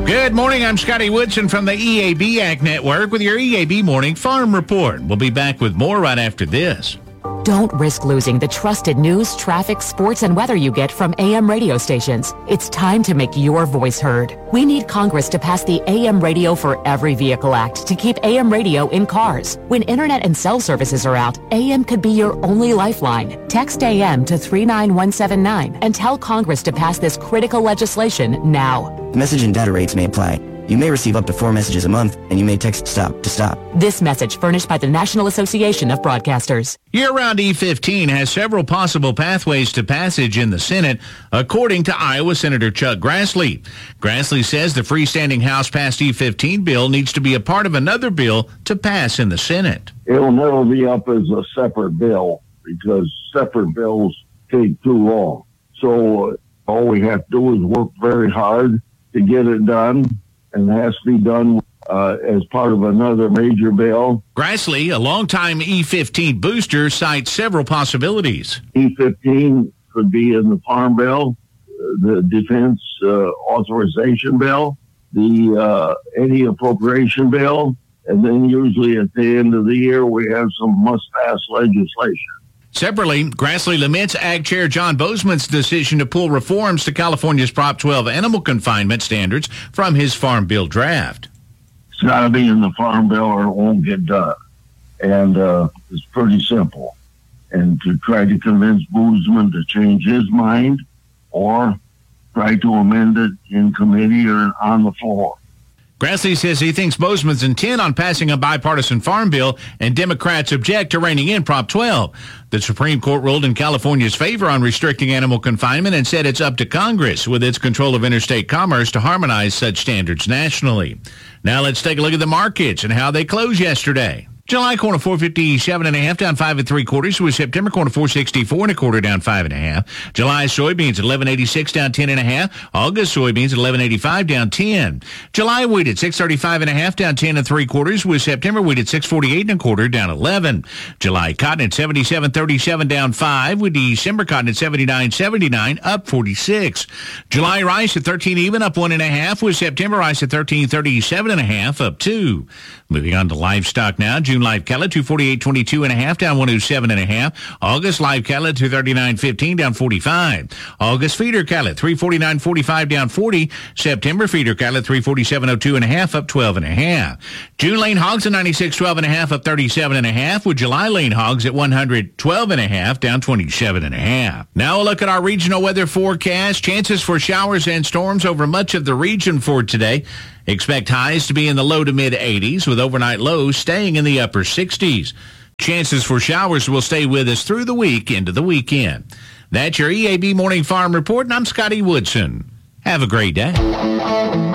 Good morning. I'm Scotty Woodson from the EAB Ag Network with your EAB Morning Farm Report. We'll be back with more right after this. Don't risk losing the trusted news, traffic, sports, and weather you get from AM radio stations. It's time to make your voice heard. We need Congress to pass the AM Radio for Every Vehicle Act to keep AM radio in cars. When internet and cell services are out, AM could be your only lifeline. Text AM to 39179 and tell Congress to pass this critical legislation now. Message and data rates may apply. You may receive up to 4 messages a month, and you may text STOP to stop. This message furnished by the National Association of Broadcasters. Year-round E15 has several possible pathways to passage in the Senate, according to Iowa Senator Chuck Grassley. Grassley says the freestanding House-passed E15 bill needs to be a part of another bill to pass in the Senate. It'll never be up as a separate bill because separate bills take too long. So all we have to do is work very hard to get it done. And it has to be done as part of another major bill. Grassley, a longtime E15 booster, cites several possibilities. E15 could be in the Farm Bill, the Defense Authorization Bill, the any appropriation bill, and then usually at the end of the year we have some must-pass legislation. Separately, Grassley laments Ag Chair John Bozeman's decision to pull reforms to California's Prop 12 animal confinement standards from his Farm Bill draft. It's got to be in the Farm Bill or it won't get done. And it's pretty simple. And to try to convince Bozeman to change his mind or try to amend it in committee or on the floor. Grassley says he thinks Bozeman's intent on passing a bipartisan farm bill and Democrats object to reining in Prop 12. The Supreme Court ruled in California's favor on restricting animal confinement and said it's up to Congress with its control of interstate commerce to harmonize such standards nationally. Now let's take a look at the markets and how they closed yesterday. July corn 457.5 down 5 3/4 with September corn 464 1/4 down 5 1/2. July soybeans at 11.86 down 10 1/2. August soybeans at 11.85 down 10. July wheat at 635.5 down 10 3/4 with September wheat at 648 1/4 down 11. July cotton at 77.37 down 5 with December cotton at 79.79 up 46. July rice at 13 even up 1 1/2 with September rice at 13.37 1/2 up 2. Moving on to livestock now. June live cattle 248.22 1/2 down 107 1/2. August live cattle 239.15 down 45. August feeder cattle 349.45 down 40. September feeder cattle 347.02 1/2 up 12 1/2. June lane hogs at 96.12 1/2 up 37 1/2 with July lane hogs at 112 1/2 down 27 1/2. Now a look at our regional weather forecast. Chances for showers and storms over much of the region for today. Expect highs to be in the low to mid 80s with overnight lows staying in the upper 60s. Chances for showers will stay with us through the week into the weekend. That's your EAB Morning Farm Report, and I'm Scotty Woodson. Have a great day.